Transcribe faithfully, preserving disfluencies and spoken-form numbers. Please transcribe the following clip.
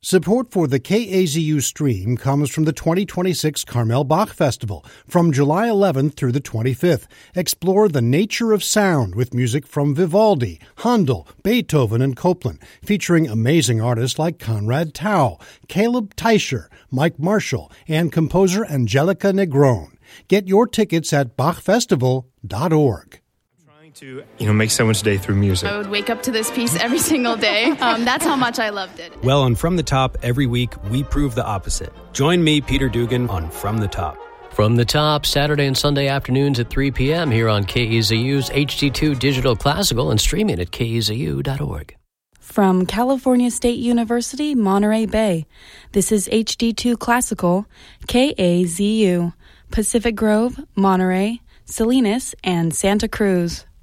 Support for the K A Z U stream comes from the twenty twenty-six Carmel Bach Festival from July eleventh through the twenty-fifth. Explore the nature of sound with music from Vivaldi, Handel, Beethoven, and Copland, featuring amazing artists like Conrad Tao, Caleb Teicher, Mike Marshall, and composer Angelica Negron. Get your tickets at bach festival dot org. To you know make someone's day through music. I would wake up to this piece every single day. Um, that's how much I loved it. Well, on From the Top, every week, we prove the opposite. Join me, Peter Dugan, on From the Top. From the Top, Saturday and Sunday afternoons at three p.m. here on K E Z U's H D two Digital Classical and streaming at K E Z U dot org. From California State University, Monterey Bay, this is H D two Classical, K A Z U, Pacific Grove, Monterey, Salinas, and Santa Cruz.